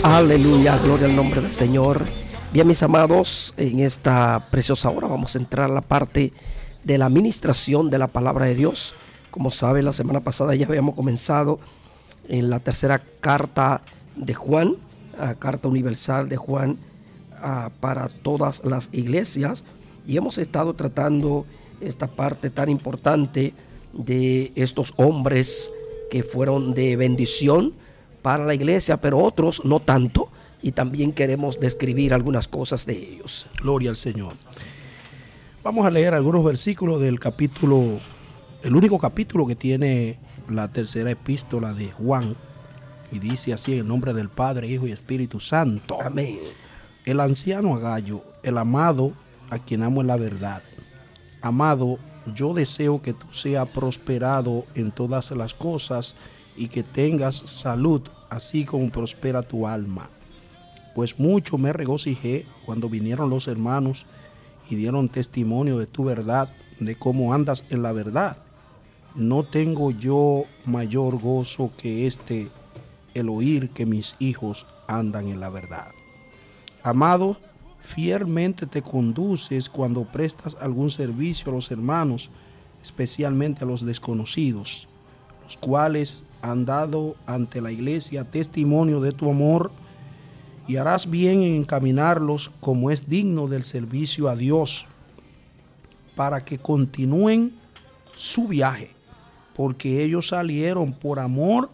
Aleluya, gloria al nombre del Señor. Bien, mis amados, en esta preciosa hora vamos a entrar a la parte de la administración de la palabra de Dios. Como sabe, la semana pasada ya habíamos comenzado en la tercera carta de Juan, carta universal de Juan para todas las iglesias, y hemos estado tratando esta parte tan importante de estos hombres que fueron de bendición para la iglesia, pero otros no tanto, y también queremos describir algunas cosas de ellos. Gloria al Señor. Vamos a leer algunos versículos del capítulo, el único capítulo que tiene la tercera epístola de Juan, y dice así: en el nombre del Padre, Hijo y Espíritu Santo. Amén. El anciano Agayo, el amado, a quien amo en la verdad. Amado, yo deseo que tú seas prosperado en todas las cosas y que tengas salud, así como prospera tu alma. Pues mucho me regocijé cuando vinieron los hermanos y dieron testimonio de tu verdad, de cómo andas en la verdad. No tengo yo mayor gozo que el oír que mis hijos andan en la verdad. Amado, fielmente te conduces cuando prestas algún servicio a los hermanos, especialmente a los desconocidos, los cuales han dado ante la iglesia testimonio de tu amor, y harás bien en encaminarlos como es digno del servicio a Dios, para que continúen su viaje, porque ellos salieron por amor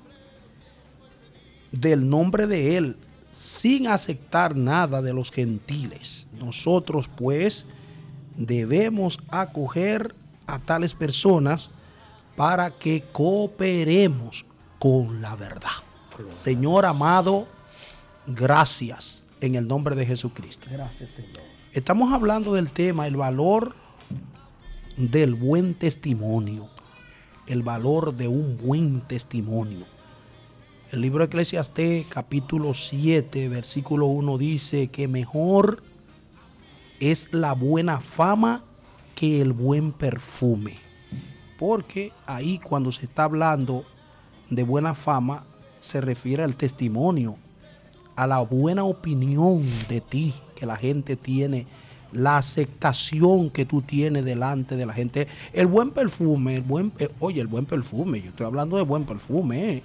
del nombre de Él, sin aceptar nada de los gentiles. Nosotros pues debemos acoger a tales personas para que cooperemos con la verdad. Señor amado, gracias en el nombre de Jesucristo. Gracias, Señor. Estamos hablando del tema, el valor del buen testimonio, el valor de un buen testimonio. El libro de Eclesiastés, capítulo 7, versículo 1, dice que mejor es la buena fama que el buen perfume. Porque ahí, cuando se está hablando de buena fama, se refiere al testimonio, a la buena opinión de ti que la gente tiene, la aceptación que tú tienes delante de la gente. El buen perfume, el buen perfume, yo estoy hablando de buen perfume.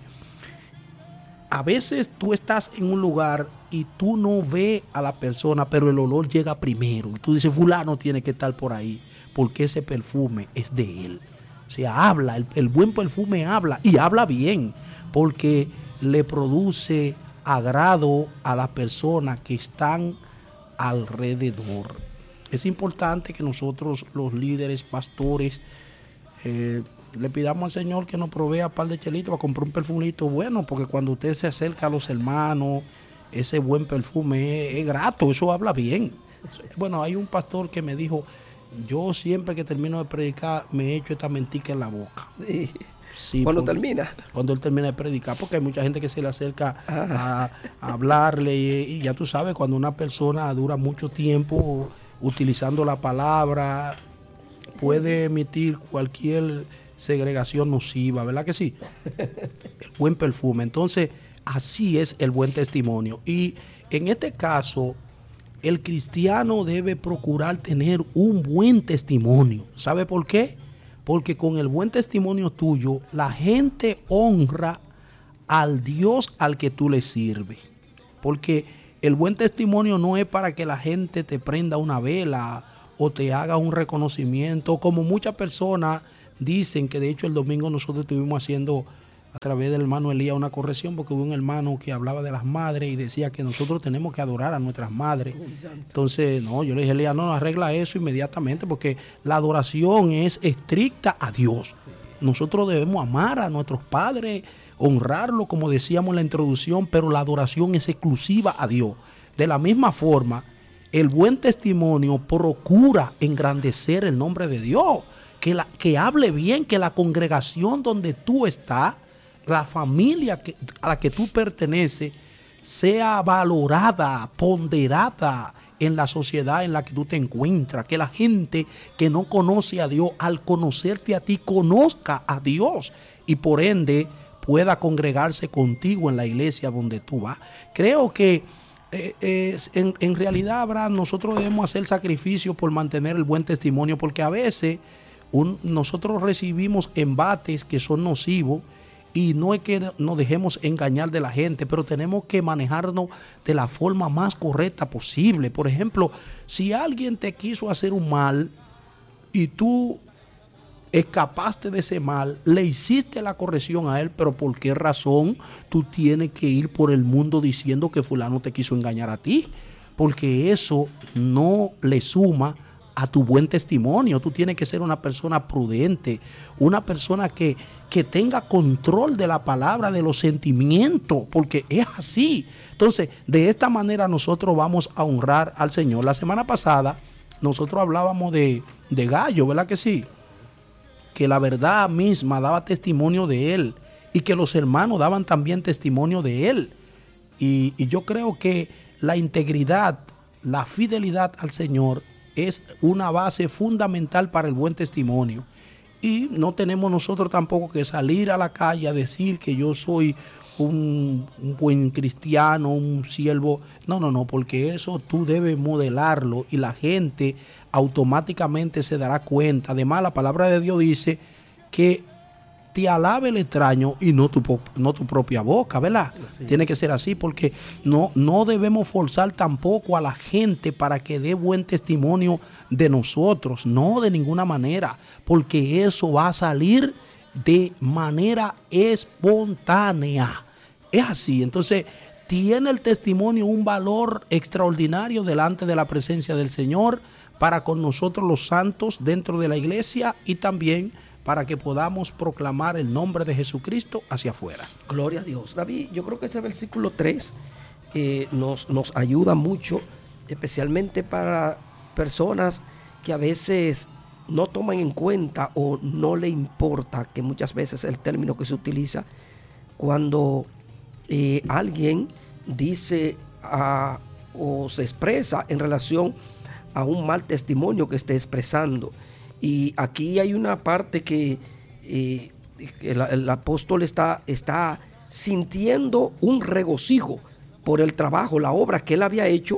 A veces tú estás en un lugar y tú no ves a la persona, pero el olor llega primero. Y tú dices, fulano tiene que estar por ahí, porque ese perfume es de él. O sea, habla, el buen perfume habla, y habla bien, porque le produce agrado a las personas que están alrededor. Es importante que nosotros, los líderes, pastores, le pidamos al Señor que nos provea un par de chelitos para comprar un perfumito bueno, porque cuando usted se acerca a los hermanos, ese buen perfume es grato, eso habla bien. Bueno, hay un pastor que me dijo: yo siempre que termino de predicar me echo esta mentica en la boca. Sí, ¿Cuándo termina? Cuando él termina de predicar, porque hay mucha gente que se le acerca a hablarle, y ya tú sabes, cuando una persona dura mucho tiempo utilizando la palabra, puede emitir cualquier segregación nociva, ¿verdad que sí? El buen perfume. Entonces, así es el buen testimonio. Y en este caso, el cristiano debe procurar tener un buen testimonio. ¿Sabe por qué? Porque con el buen testimonio tuyo, la gente honra al Dios al que tú le sirves. Porque el buen testimonio no es para que la gente te prenda una vela o te haga un reconocimiento, como muchas personas dicen. Que de hecho el domingo nosotros estuvimos haciendo a través del hermano Elías una corrección, porque hubo un hermano que hablaba de las madres y decía que nosotros tenemos que adorar a nuestras madres. Entonces, no, yo le dije: Elías, no, arregla eso inmediatamente, porque la adoración es estricta a Dios. Nosotros debemos amar a nuestros padres, honrarlo, como decíamos en la introducción, pero la adoración es exclusiva a Dios. De la misma forma, el buen testimonio procura engrandecer el nombre de Dios, que hable bien, que la congregación donde tú estás, la familia a la que tú perteneces, sea valorada, ponderada en la sociedad en la que tú te encuentras. Que la gente que no conoce a Dios, al conocerte a ti, conozca a Dios, y por ende pueda congregarse contigo en la iglesia donde tú vas. Creo que en realidad, Abraham, nosotros debemos hacer sacrificios por mantener el buen testimonio, porque a veces nosotros recibimos embates que son nocivos, y no es que nos dejemos engañar de la gente, pero tenemos que manejarnos de la forma más correcta posible. Por ejemplo, si alguien te quiso hacer un mal y tú escapaste de ese mal, le hiciste la corrección a él, pero ¿por qué razón tú tienes que ir por el mundo diciendo que fulano te quiso engañar a ti? Porque eso no le suma a tu buen testimonio. Tú tienes que ser una persona prudente, una persona que tenga control de la palabra, de los sentimientos, porque es así. Entonces, de esta manera nosotros vamos a honrar al Señor. La semana pasada nosotros hablábamos de Gallo, ¿verdad que sí? Que la verdad misma daba testimonio de él y que los hermanos daban también testimonio de él. Y yo creo que la integridad, la fidelidad al Señor es una base fundamental para el buen testimonio. Y no tenemos nosotros tampoco que salir a la calle a decir que yo soy un buen cristiano, un siervo. No, porque eso tú debes modelarlo y la gente automáticamente se dará cuenta. Además, la palabra de Dios dice que te alabe el extraño y no tu propia boca, ¿verdad? Sí. Tiene que ser así, porque no debemos forzar tampoco a la gente para que dé buen testimonio de nosotros, no de ninguna manera, porque eso va a salir de manera espontánea. Es así. Entonces, tiene el testimonio un valor extraordinario delante de la presencia del Señor para con nosotros los santos dentro de la iglesia, y también para que podamos proclamar el nombre de Jesucristo hacia afuera. Gloria a Dios. David, yo creo que ese versículo 3 nos ayuda mucho, especialmente para personas que a veces no toman en cuenta o no le importa, que muchas veces es el término que se utiliza cuando alguien dice o se expresa en relación a un mal testimonio que esté expresando. Y aquí hay una parte que el apóstol está sintiendo un regocijo por el trabajo, la obra que él había hecho,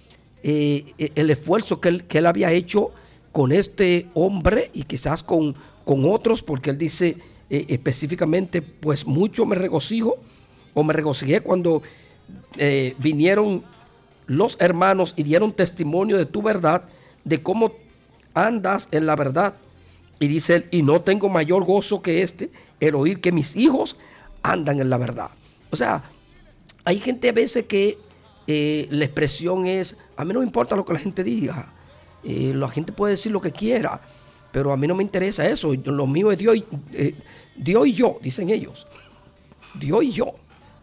el esfuerzo que él había hecho con este hombre y quizás con otros, porque él dice específicamente, pues mucho me regocijé cuando vinieron los hermanos y dieron testimonio de tu verdad, de cómo andas en la verdad. Y dice él, y no tengo mayor gozo que el oír que mis hijos andan en la verdad. O sea, hay gente a veces que la expresión es, a mí no me importa lo que la gente diga, la gente puede decir lo que quiera, pero a mí no me interesa eso, lo mío es Dios y yo, dicen ellos, Dios y yo.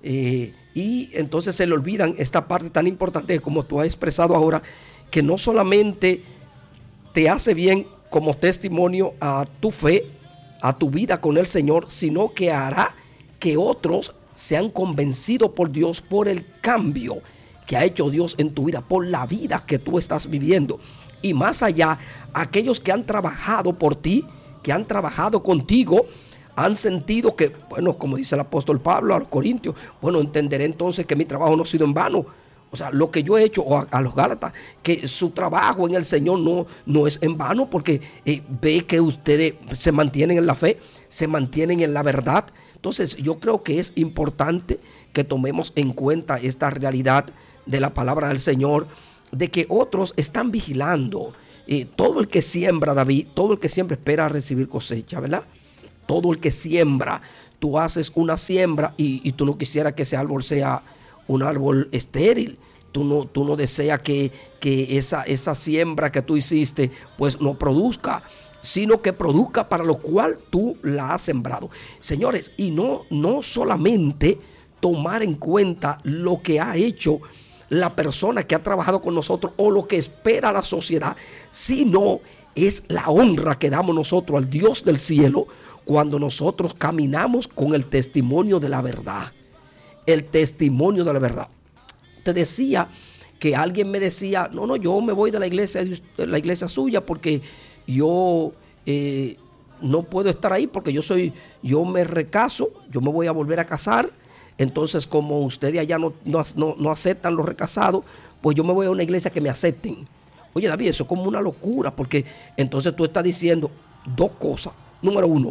Y entonces se le olvidan esta parte tan importante, como tú has expresado ahora, que no solamente te hace bien como testimonio a tu fe, a tu vida con el Señor, sino que hará que otros sean convencidos por Dios, por el cambio que ha hecho Dios en tu vida, por la vida que tú estás viviendo. Y más allá, aquellos que han trabajado por ti, que han trabajado contigo, han sentido que, bueno, como dice el apóstol Pablo a los Corintios, bueno, entenderé entonces que mi trabajo no ha sido en vano. O sea, lo que yo he hecho, o a los Gálatas, que su trabajo en el Señor no es en vano, porque ve que ustedes se mantienen en la fe, se mantienen en la verdad. Entonces, yo creo que es importante que tomemos en cuenta esta realidad de la palabra del Señor, de que otros están vigilando. Todo el que siembra, David, todo el que siembra espera recibir cosecha, ¿verdad? Todo el que siembra, tú haces una siembra y tú no quisieras que ese árbol sea un árbol estéril. Tú no deseas que esa siembra que tú hiciste pues no produzca, sino que produzca para lo cual tú la has sembrado. Señores, y no solamente tomar en cuenta lo que ha hecho la persona que ha trabajado con nosotros o lo que espera la sociedad, sino es la honra que damos nosotros al Dios del cielo cuando nosotros caminamos con el testimonio de la verdad. El testimonio de la verdad. Te decía que alguien me decía, no, yo me voy de la iglesia suya porque yo no puedo estar ahí porque yo me recaso, yo me voy a volver a casar. Entonces, como ustedes allá no aceptan los recasados, pues yo me voy a una iglesia que me acepten. Oye, David, eso es como una locura, porque entonces tú estás diciendo dos cosas. Número uno,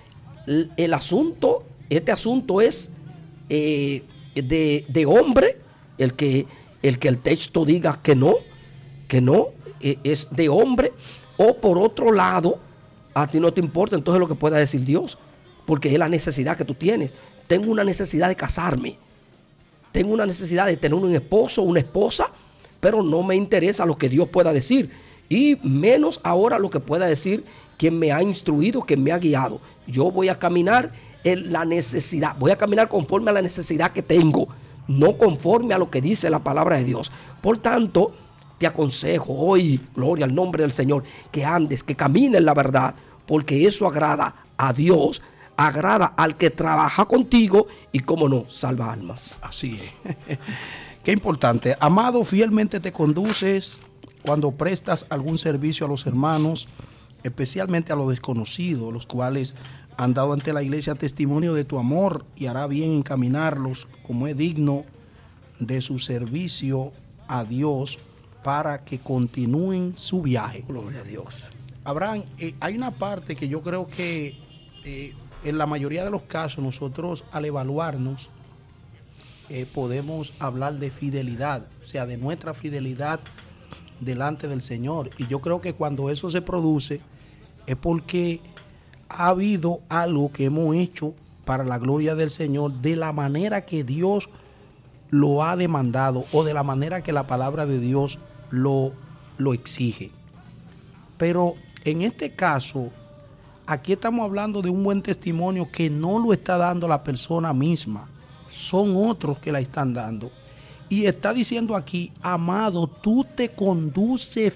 este asunto es de hombre, el que el texto diga que no, es de hombre, o por otro lado, a ti no te importa entonces lo que pueda decir Dios, porque es la necesidad que tú tienes. Tengo una necesidad de casarme, tengo una necesidad de tener un esposo, una esposa, pero no me interesa lo que Dios pueda decir, y menos ahora lo que pueda decir quien me ha instruido, quien me ha guiado. Yo voy a caminar en la necesidad, voy a caminar conforme a la necesidad que tengo, no conforme a lo que dice la palabra de Dios. Por tanto, te aconsejo hoy, gloria al nombre del Señor, que andes, que camines en la verdad, porque eso agrada a Dios, agrada al que trabaja contigo y, cómo no, salva almas. Así es. Qué importante. Amado, fielmente te conduces cuando prestas algún servicio a los hermanos, especialmente a los desconocidos, los cuales han dado ante la iglesia testimonio de tu amor, y hará bien encaminarlos como es digno de su servicio a Dios para que continúen su viaje. Gloria a Dios. Abraham, hay una parte que yo creo que en la mayoría de los casos nosotros al evaluarnos podemos hablar de fidelidad, o sea, de nuestra fidelidad delante del Señor. Y yo creo que cuando eso se produce es porque ha habido algo que hemos hecho para la gloria del Señor de la manera que Dios lo ha demandado o de la manera que la palabra de Dios lo exige. Pero en este caso, aquí estamos hablando de un buen testimonio que no lo está dando la persona misma, son otros que la están dando. Y está diciendo aquí, amado, tú te conduces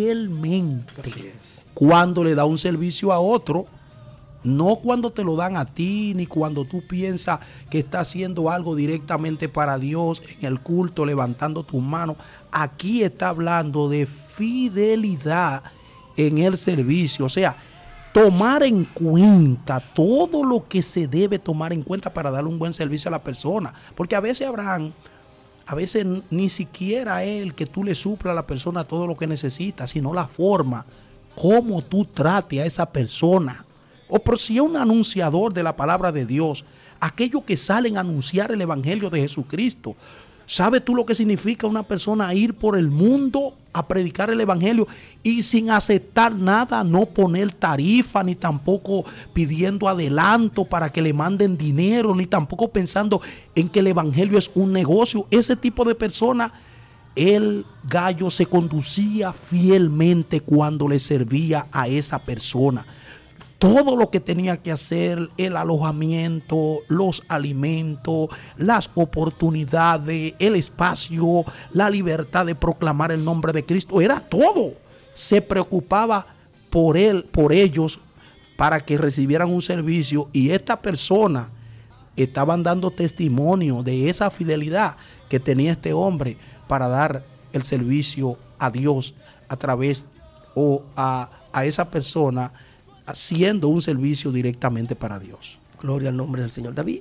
fielmente cuando le da un servicio a otro, no cuando te lo dan a ti, ni cuando tú piensas que está haciendo algo directamente para Dios en el culto, levantando tus manos. Aquí está hablando de fidelidad en el servicio, o sea, tomar en cuenta todo lo que se debe tomar en cuenta para darle un buen servicio a la persona. Porque a veces, Abraham, a veces ni siquiera es el que tú le supla a la persona todo lo que necesita, sino la forma, cómo tú trates a esa persona. O por si es un anunciador de la palabra de Dios, aquellos que salen a anunciar el evangelio de Jesucristo. ¿Sabes tú lo que significa una persona ir por el mundo a predicar el evangelio y sin aceptar nada, no poner tarifa, ni tampoco pidiendo adelanto para que le manden dinero, ni tampoco pensando en que el evangelio es un negocio? Ese tipo de persona, el gallo se conducía fielmente cuando le servía a esa persona. Todo lo que tenía que hacer, el alojamiento, los alimentos, las oportunidades, el espacio, la libertad de proclamar el nombre de Cristo, era todo. Se preocupaba por él, por ellos, para que recibieran un servicio, y esta persona estaban dando testimonio de esa fidelidad que tenía este hombre para dar el servicio a Dios a través o a esa persona, haciendo un servicio directamente para Dios. Gloria al nombre del Señor. David,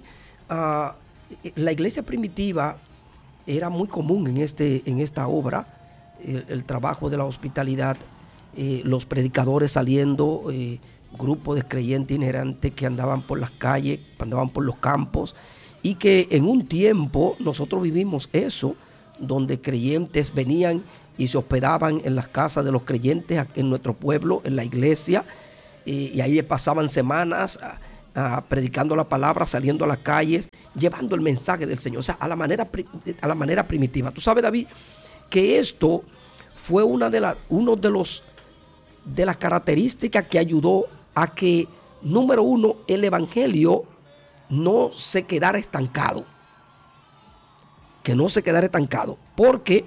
la iglesia primitiva era muy común en esta obra, el trabajo de la hospitalidad, los predicadores saliendo, grupos de creyentes itinerantes que andaban por las calles, andaban por los campos, y que en un tiempo nosotros vivimos eso, donde creyentes venían y se hospedaban en las casas de los creyentes en nuestro pueblo, en la iglesia, y ahí pasaban semanas predicando la palabra, saliendo a las calles, llevando el mensaje del Señor, o sea, a la manera primitiva. Tú sabes, David, que esto fue una de las características que ayudó a que, número uno, el evangelio no se quedara estancado. Que no se quedara estancado, porque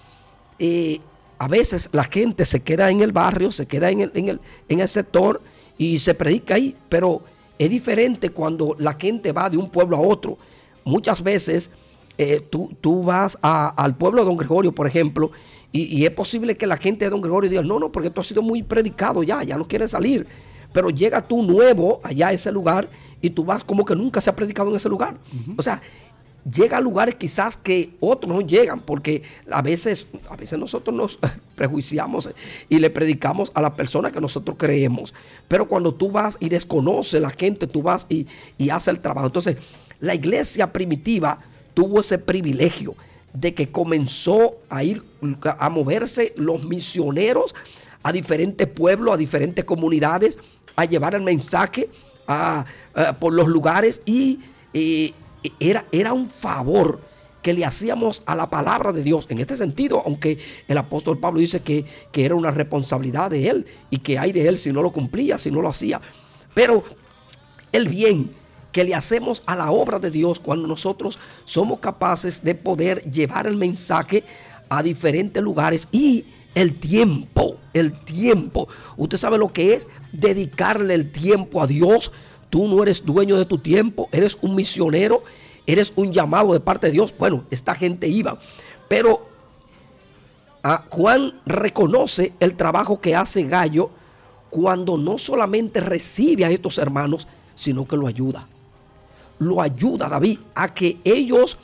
a veces la gente se queda en el barrio, se queda en el sector y se predica ahí, pero es diferente cuando la gente va de un pueblo a otro. Muchas veces tú vas al pueblo de Don Gregorio, por ejemplo, y es posible que la gente de Don Gregorio diga, no, porque esto ha sido muy predicado ya no quiere salir. pero llega tú nuevo allá a ese lugar y tú vas como que nunca se ha predicado en ese lugar. O sea, llega a lugares quizás que otros no llegan, porque a veces nosotros nos prejuiciamos y le predicamos a la persona que nosotros creemos, pero cuando tú vas y desconoces la gente, tú vas y haces el trabajo. Entonces, la iglesia primitiva tuvo ese privilegio de que comenzó a moverse los misioneros a diferentes pueblos, a diferentes comunidades, a llevar el mensaje por los lugares y era un favor que le hacíamos a la palabra de Dios. En este sentido, aunque el apóstol Pablo dice que era una responsabilidad de él y que hay de él si no lo cumplía, si no lo hacía. Pero el bien que le hacemos a la obra de Dios cuando nosotros somos capaces de poder llevar el mensaje a diferentes lugares y el tiempo. Usted sabe lo que es dedicarle el tiempo a Dios. Tú no eres dueño de tu tiempo, eres un misionero, eres un llamado de parte de Dios. Bueno, esta gente iba, pero Juan reconoce el trabajo que hace Gallo cuando no solamente recibe a estos hermanos, sino que lo ayuda. Lo ayuda, David, a que ellos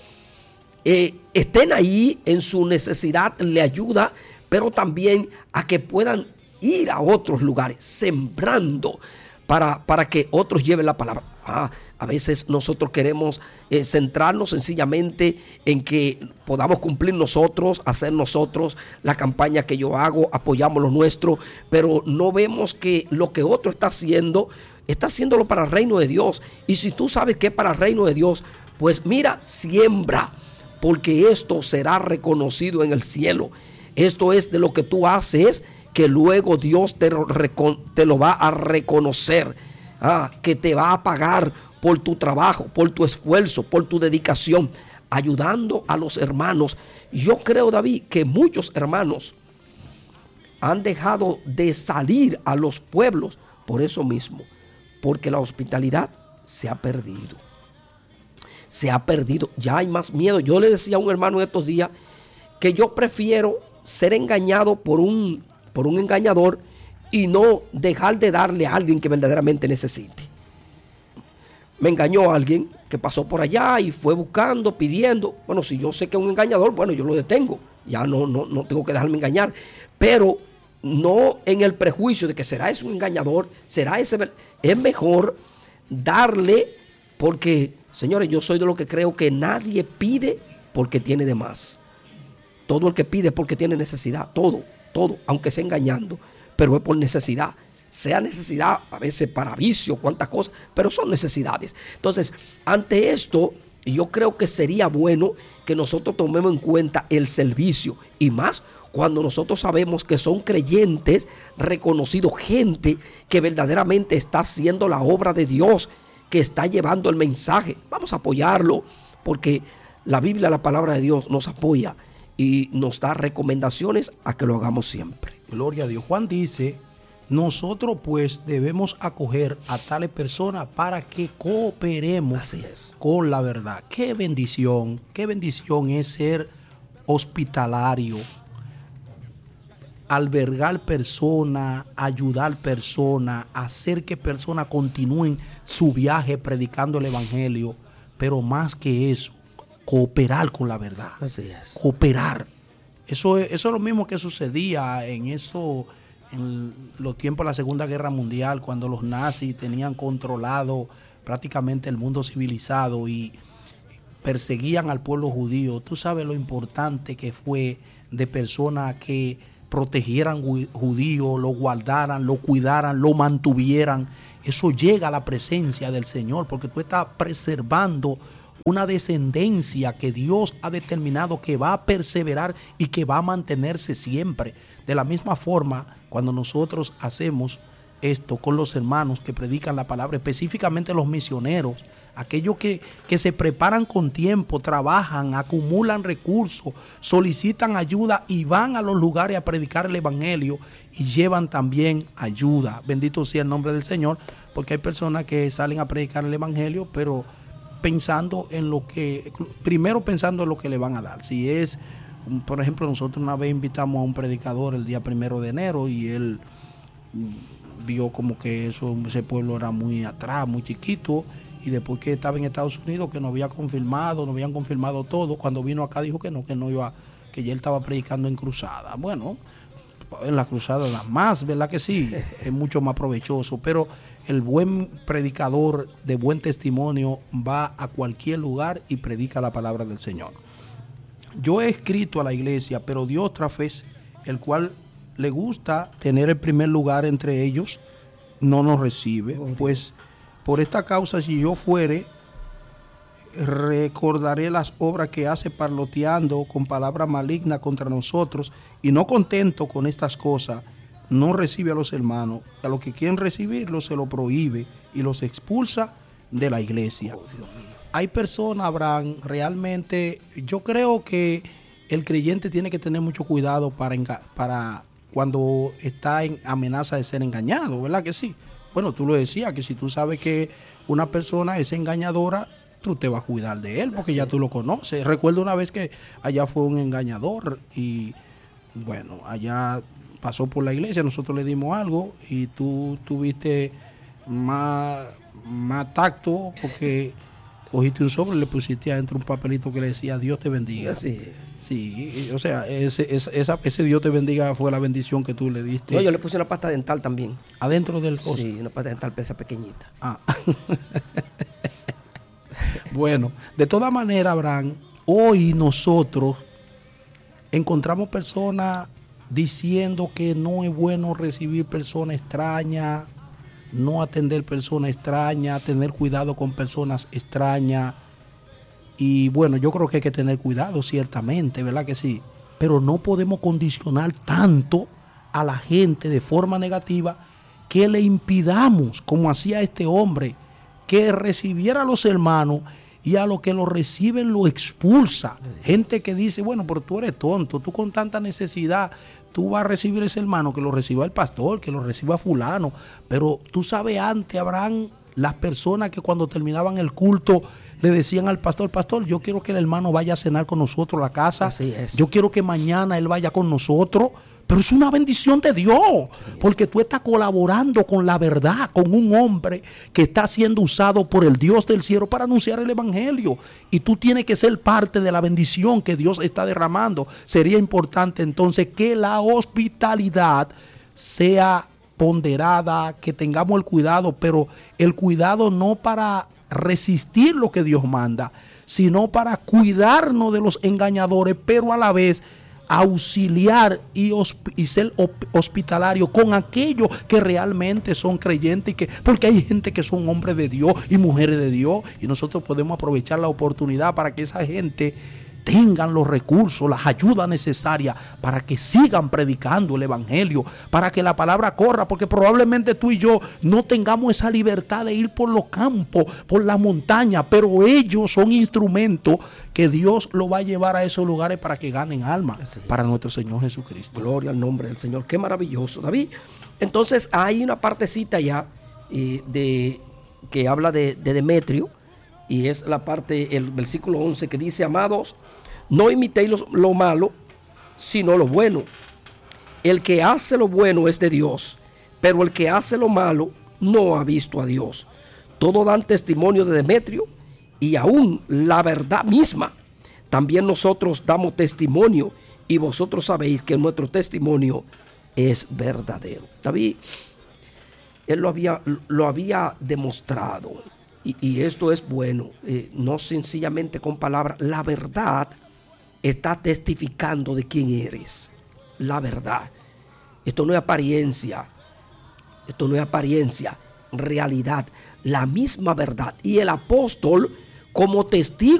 estén ahí en su necesidad, le ayuda, pero también a que puedan ir a otros lugares, sembrando para que otros lleven la palabra. A veces nosotros queremos centrarnos sencillamente en que podamos cumplir nosotros, hacer nosotros la campaña que yo hago, apoyamos lo nuestro, pero no vemos que lo que otro está haciéndolo para el reino de Dios. Y si tú sabes que es para el reino de Dios, pues mira, siembra, porque esto será reconocido en el cielo. Esto es de lo que tú haces, que luego Dios te lo va a reconocer, que te va a pagar por tu trabajo, por tu esfuerzo, por tu dedicación, ayudando a los hermanos. Yo creo, David, que muchos hermanos han dejado de salir a los pueblos por eso mismo, porque la hospitalidad se ha perdido. Ya hay más miedo. Yo le decía a un hermano en estos días que yo prefiero ser engañado por un engañador y no dejar de darle a alguien que verdaderamente necesite. Me engañó a alguien que pasó por allá y fue buscando, pidiendo. Bueno, si yo sé que es un engañador, bueno, yo lo detengo. Ya no tengo que dejarme engañar. Pero no en el prejuicio de que será ese un engañador, será ese. Es mejor darle, porque, señores, yo soy de los que creo que nadie pide porque tiene de más. Todo el que pide es porque tiene necesidad. Todo, aunque sea engañando, pero es por necesidad. Sea necesidad a veces para vicio, cuantas cosas, pero son necesidades. Entonces, ante esto, yo creo que sería bueno que nosotros tomemos en cuenta el servicio, y más cuando nosotros sabemos que son creyentes reconocidos, gente que verdaderamente está haciendo la obra de Dios, que está llevando el mensaje. Vamos a apoyarlo, porque la Biblia, la palabra de Dios, nos apoya y nos da recomendaciones a que lo hagamos siempre. Gloria a Dios. Juan dice: nosotros pues debemos acoger a tales personas para que cooperemos con la verdad. Qué bendición es ser hospitalario, albergar personas, ayudar personas, hacer que personas continúen su viaje predicando el evangelio, pero más que eso, cooperar con la verdad. Así es. Cooperar. Eso es lo mismo que sucedía en los tiempos de la Segunda Guerra Mundial, cuando los nazis tenían controlado prácticamente el mundo civilizado y perseguían al pueblo judío. Tú sabes lo importante que fue de personas que protegieran judíos, lo guardaran, lo cuidaran, lo mantuvieran. Eso llega a la presencia del Señor, porque tú estás preservando una descendencia que Dios ha determinado que va a perseverar y que va a mantenerse siempre. De la misma forma, cuando nosotros hacemos esto con los hermanos que predican la palabra, específicamente los misioneros, aquellos que se preparan con tiempo, trabajan, acumulan recursos, solicitan ayuda y van a los lugares a predicar el evangelio y llevan también ayuda. Bendito sea el nombre del Señor, porque hay personas que salen a predicar el evangelio, pero primero pensando en lo que le van a dar. Si es, por ejemplo, nosotros una vez invitamos a un predicador el día 1 de enero y él vio como que ese pueblo era muy atrás, muy chiquito, y después que estaba en Estados Unidos, que no habían confirmado todo, cuando vino acá dijo que no iba, que ya él estaba predicando en cruzada. Bueno, en la cruzada nada más, ¿verdad que sí? Es mucho más provechoso, pero el buen predicador de buen testimonio va a cualquier lugar y predica la palabra del Señor. Yo he escrito a la iglesia, pero Diótrefes, el cual le gusta tener el primer lugar entre ellos, no nos recibe. Pues por esta causa, si yo fuere, recordaré las obras que hace parloteando con palabras malignas contra nosotros, y no contento con estas cosas, no recibe a los hermanos. A los que quieren recibirlos se lo prohíbe y los expulsa de la iglesia. Hay personas, Abraham, realmente, yo creo que el creyente tiene que tener mucho cuidado para cuando está en amenaza de ser engañado, ¿verdad que sí? Bueno, tú lo decías, que si tú sabes que una persona es engañadora, tú te vas a cuidar de él, porque ya tú lo conoces. Recuerdo una vez que allá fue un engañador y, bueno, allá pasó por la iglesia, nosotros le dimos algo y tú tuviste más tacto, porque cogiste un sobre y le pusiste adentro un papelito que le decía Dios te bendiga. Sí, o sea, ese Dios te bendiga fue la bendición que tú le diste. No, yo le puse una pasta dental también. ¿Adentro del coso? Sí, una pasta dental esa pequeñita. Bueno, de todas maneras, Abraham, hoy nosotros encontramos personas diciendo que no es bueno recibir personas extrañas, no atender personas extrañas, tener cuidado con personas extrañas. Y bueno, yo creo que hay que tener cuidado, ciertamente, ¿verdad que sí? Pero no podemos condicionar tanto a la gente de forma negativa que le impidamos, como hacía este hombre, que recibiera a los hermanos, y a los que lo reciben lo expulsa. Gente que dice, bueno, pero tú eres tonto, tú con tanta necesidad, tú vas a recibir a ese hermano, que lo reciba el pastor, que lo reciba fulano. Pero tú sabes, antes, Abraham, las personas que cuando terminaban el culto le decían al pastor, yo quiero que el hermano vaya a cenar con nosotros a la casa. Así es. Yo quiero que mañana él vaya con nosotros. Pero es una bendición de Dios, porque tú estás colaborando con la verdad, con un hombre que está siendo usado por el Dios del cielo para anunciar el evangelio. Y tú tienes que ser parte de la bendición que Dios está derramando. Sería importante entonces que la hospitalidad sea ponderada, que tengamos el cuidado, pero el cuidado no para resistir lo que Dios manda, sino para cuidarnos de los engañadores, pero a la vez auxiliar y ser hospitalario con aquellos que realmente son creyentes, porque hay gente que son hombres de Dios y mujeres de Dios, y nosotros podemos aprovechar la oportunidad para que esa gente tengan los recursos, las ayudas necesarias para que sigan predicando el evangelio, para que la palabra corra, porque probablemente tú y yo no tengamos esa libertad de ir por los campos, por la montaña, pero ellos son instrumentos que Dios lo va a llevar a esos lugares para que ganen almas para nuestro Señor Jesucristo. Gloria al nombre del Señor. Qué maravilloso, David. Entonces hay una partecita ya que habla de Demetrio, y es la parte, el versículo 11, que dice: amados, no imitéis lo malo, sino lo bueno. El que hace lo bueno es de Dios, pero el que hace lo malo no ha visto a Dios. Todos dan testimonio de Demetrio, y aún la verdad misma. También nosotros damos testimonio, y vosotros sabéis que nuestro testimonio es verdadero. David, él lo había demostrado. Y esto es bueno, no sencillamente con palabras. La verdad está testificando de quién eres. La verdad. Esto no es apariencia. Realidad. La misma verdad. Y el apóstol, como testigo